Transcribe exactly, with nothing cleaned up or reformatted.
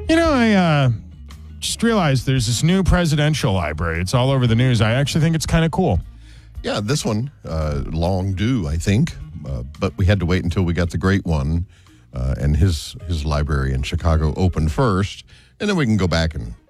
You know, I uh, just realized there's this new presidential library. It's all over the news. I actually think it's kind of cool. Yeah, this one, uh, long due, I think. Uh, but we had to wait until we got the great one. Uh, and his his library in Chicago opened first. And then we can go back and